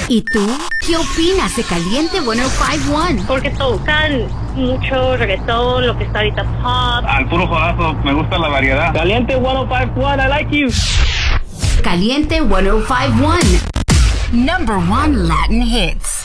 ¿Y tú? ¿Qué opinas de Caliente 105.1? Porque tocan mucho reggaetón, lo que está ahorita pop. Al puro jodazo, me gusta la variedad. Caliente 105.1, I like you. Caliente 105.1. #1 Latin hits.